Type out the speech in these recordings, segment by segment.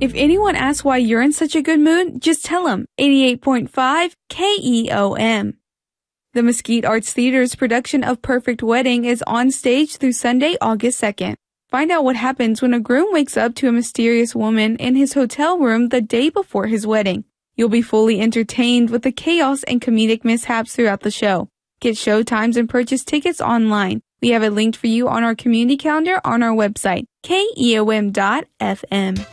If anyone asks why you're in such a good mood, just tell them 88.5 KEOM. The Mesquite Arts Theater's production of Perfect Wedding is on stage through Sunday, August 2nd. Find out what happens when a groom wakes up to a mysterious woman in his hotel room the day before his wedding. You'll be fully entertained with the chaos and comedic mishaps throughout the show. Get show times and purchase tickets online. We have it linked for you on our community calendar on our website, keom.fm.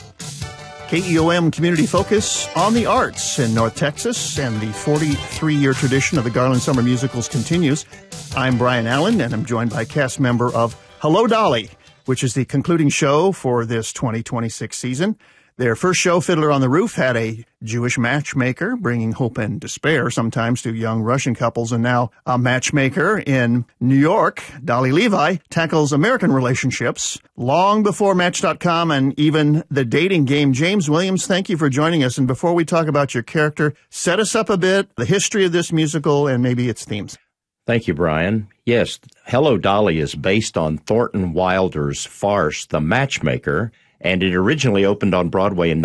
KEOM Community Focus on the arts in North Texas, and the 43-year tradition of the Garland Summer Musicals continues. I'm Brian Allen, and I'm joined by cast member of Hello, Dolly, which is the concluding show for this 2026 season. Their first show, Fiddler on the Roof, had a Jewish matchmaker bringing hope and despair sometimes to young Russian couples. And now a matchmaker in New York, Dolly Levi, tackles American relationships long before Match.com and even the dating game. James Williams, thank you for joining us. And before we talk about your character, set us up a bit, the history of this musical and maybe its themes. Thank you, Brian. Yes, Hello, Dolly is based on Thornton Wilder's farce, The Matchmaker, and it originally opened on Broadway in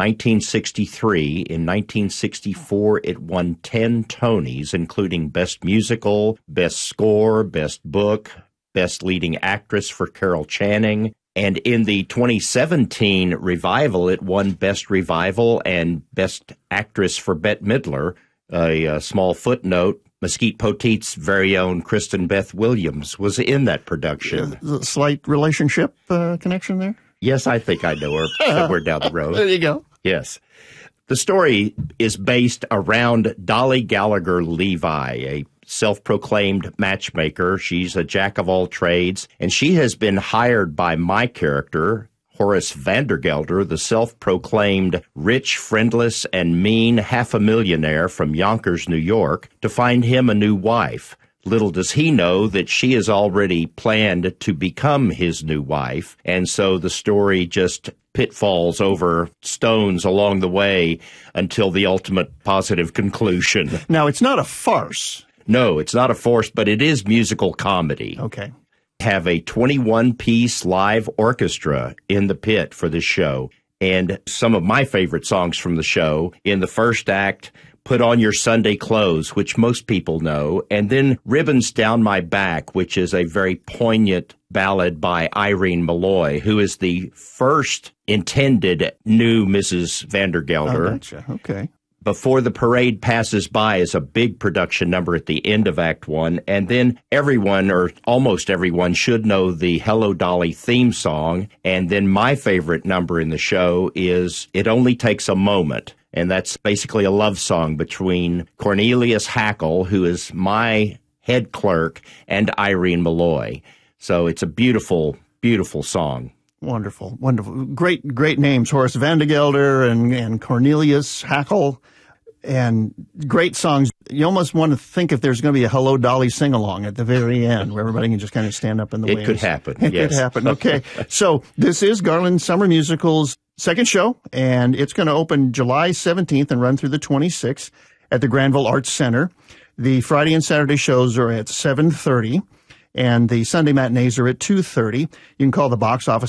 1963. In 1964, it won 10 Tonys, including Best Musical, Best Score, Best Book, Best Leading Actress for Carol Channing. And in the 2017 revival, it won Best Revival and Best Actress for Bette Midler. A small footnote, Mesquite Petit's very own Kristen Beth Williams was in that production. A slight relationship connection there? Yes, I think I know her somewhere down the road. There you go. Yes. The story is based around Dolly Gallagher Levi, a self-proclaimed matchmaker. She's a jack of all trades, and she has been hired by my character, Horace Vandergelder, the self-proclaimed rich, friendless, and mean half-a-millionaire from Yonkers, New York, to find him a new wife. Little does he know that she has already planned to become his new wife, and so the story just pitfalls over stones along the way until the ultimate positive conclusion. Now, it's not a farce. No, it's not a farce, but it is musical comedy. Okay. Have a 21-piece live orchestra in the pit for this show, and some of my favorite songs from the show in the first act, Put On Your Sunday Clothes, which most people know, and then Ribbons Down My Back, which is a very poignant ballad by Irene Malloy, who is the first intended new Mrs. Vandergelder. Oh, gotcha. Okay. Before the Parade Passes By is a big production number at the end of Act 1, and then everyone, or almost everyone, should know the Hello, Dolly theme song, and then my favorite number in the show is It Only Takes a Moment. And that's basically a love song between Cornelius Hackle, who is my head clerk, and Irene Malloy. So it's a beautiful, beautiful song. Wonderful, wonderful. Great names, Horace Vandergelder and Cornelius Hackle, and great songs. You almost want to think if there's going to be a Hello, Dolly sing-along at the very end where everybody can just kind of stand up in the wings. It could happen, It yes. could happen, okay. So this is Garland Summer Musical's second show, and it's going to open July 17th and run through the 26th at the Granville Arts Center. The Friday and Saturday shows are at 7:30, and the Sunday matinees are at 2:30. You can call the box office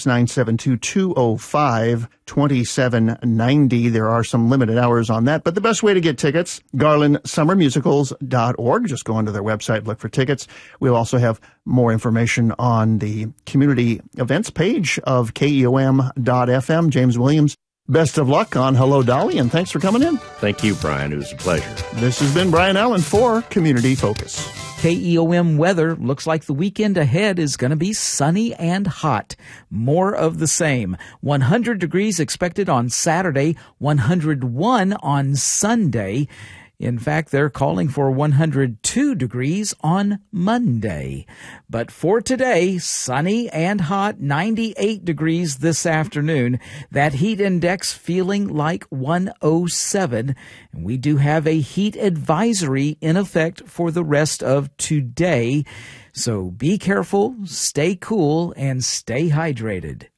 972-205-2790. There are some limited hours on that, but the best way to get tickets, garlandsummermusicals.org. Just go onto their website, look for tickets. We'll also have more information on the community events page of KEOM.FM. James Williams, best of luck on Hello, Dolly, and thanks for coming in. Thank you, Brian. It was a pleasure. This has been Brian Allen for Community Focus. KEOM weather looks like the weekend ahead is going to be sunny and hot. More of the same. 100 degrees expected on Saturday, 101 on Sunday. In fact, they're calling for 102 degrees on Monday. But for today, sunny and hot, 98 degrees this afternoon. That heat index feeling like 107. And we do have a heat advisory in effect for the rest of today. So be careful, stay cool, and stay hydrated.